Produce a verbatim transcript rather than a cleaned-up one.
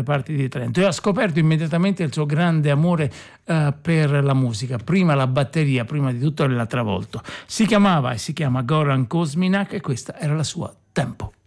parti di Trento e ha scoperto immediatamente il suo grande amore uh, per la musica. Prima la batteria, prima di tutto l'ha travolto. Si chiamava e si chiama Goran Kuzminak e questa era la sua Tempo.